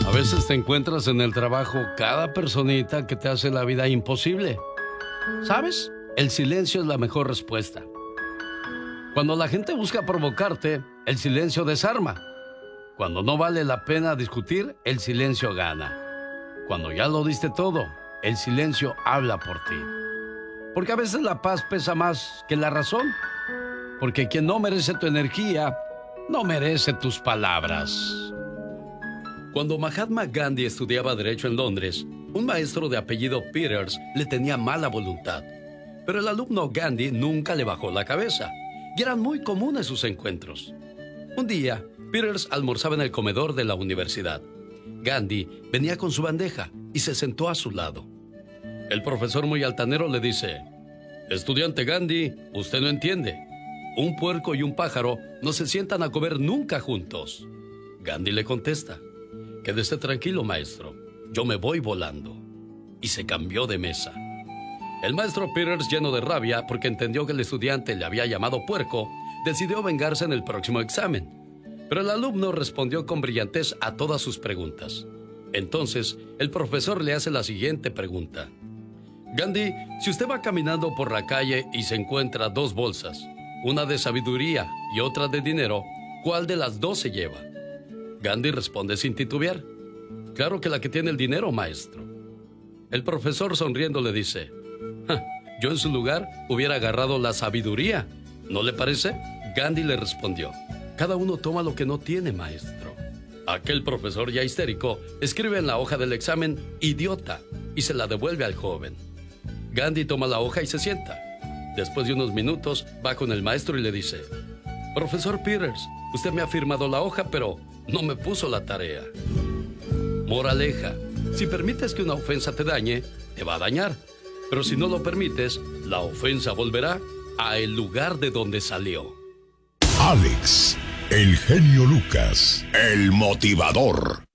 A veces te encuentras en el trabajo cada personita que te hace la vida imposible. ¿Sabes? El silencio es la mejor respuesta. Cuando la gente busca provocarte, el silencio desarma. Cuando no vale la pena discutir, el silencio gana. Cuando ya lo diste todo, el silencio habla por ti. Porque a veces la paz pesa más que la razón. Porque quien no merece tu energía, no merece tus palabras. Cuando Mahatma Gandhi estudiaba Derecho en Londres, un maestro de apellido Peters le tenía mala voluntad. Pero el alumno Gandhi nunca le bajó la cabeza, y eran muy comunes sus encuentros. Un día, Peters almorzaba en el comedor de la universidad. Gandhi venía con su bandeja y se sentó a su lado. El profesor, muy altanero, le dice: «Estudiante Gandhi, usted no entiende. Un puerco y un pájaro no se sientan a comer nunca juntos». Gandhi le contesta: «Quédese tranquilo, maestro. Yo me voy volando». Y se cambió de mesa. El maestro Peters, lleno de rabia porque entendió que el estudiante le había llamado puerco, decidió vengarse en el próximo examen. Pero el alumno respondió con brillantez a todas sus preguntas. Entonces, el profesor le hace la siguiente pregunta: «Gandhi, si usted va caminando por la calle y se encuentra dos bolsas, una de sabiduría y otra de dinero, ¿cuál de las dos se lleva?». Gandhi responde sin titubear: «Claro que la que tiene el dinero, maestro». El profesor, sonriendo, le dice: «Yo en su lugar hubiera agarrado la sabiduría. ¿No le parece?». Gandhi le respondió: «Cada uno toma lo que no tiene, maestro». Aquel profesor, ya histérico, escribe en la hoja del examen «idiota» y se la devuelve al joven. Gandhi toma la hoja y se sienta. Después de unos minutos, va con el maestro y le dice: «Profesor Peters, usted me ha firmado la hoja, pero no me puso la tarea». Moraleja: si permites que una ofensa te dañe, te va a dañar. Pero si no lo permites, la ofensa volverá a el lugar de donde salió. Alex, el genio Lucas, el motivador.